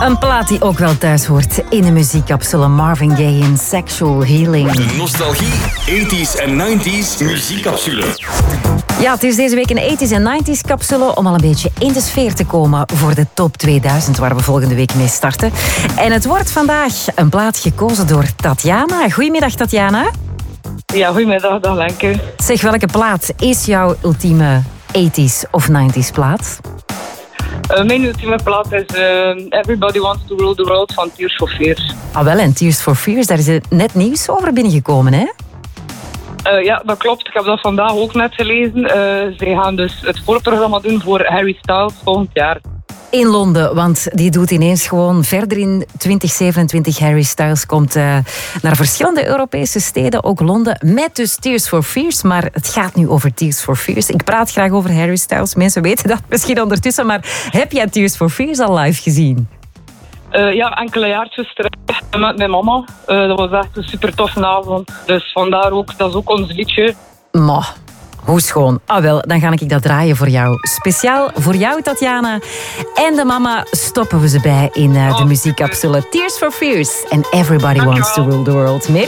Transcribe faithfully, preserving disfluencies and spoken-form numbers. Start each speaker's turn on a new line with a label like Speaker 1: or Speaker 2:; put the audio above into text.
Speaker 1: Een plaat die ook wel thuis hoort in de muziekcapsule. Marvin Gaye in Sexual Healing.
Speaker 2: De nostalgie, eighties en nineties muziekcapsule.
Speaker 1: Ja, het is deze week een eighties en nineties capsule om al een beetje in de sfeer te komen voor de top tweeduizend, waar we volgende week mee starten. En het wordt vandaag een plaat gekozen door Tatjana. Goedemiddag, Tatjana.
Speaker 3: Ja, goedemiddag, dag Lenke.
Speaker 1: Zeg, welke plaat is jouw ultieme eighties of nineties plaat?
Speaker 3: Uh, mijn ultieme plaat is uh, Everybody Wants to Rule the World van Tears for Fears.
Speaker 1: Ah wel, en Tears for Fears, daar is net nieuws over binnengekomen, hè?
Speaker 3: Uh, ja, dat klopt. Ik heb dat vandaag ook net gelezen. Uh, zij gaan dus het voorprogramma doen voor Harry Styles volgend jaar.
Speaker 1: In Londen, want die doet ineens gewoon verder in twintig zevenentwintig. Harry Styles komt uh, naar verschillende Europese steden, ook Londen, met dus Tears for Fears. Maar het gaat nu over Tears for Fears. Ik praat graag over Harry Styles. Mensen weten dat misschien ondertussen, maar heb jij Tears for Fears al live gezien?
Speaker 3: Uh, ja, enkele jaartjes terug met mijn mama. Uh, dat was echt een super toffe avond. Dus vandaar ook, dat is ook ons liedje.
Speaker 1: Ma. Hoe schoon. Ah wel, dan ga ik dat draaien voor jou. Speciaal voor jou, Tatjana. En de mama stoppen we ze bij in uh, de muziekcapsule Tears for Fears. And Everybody Wants to Rule the World.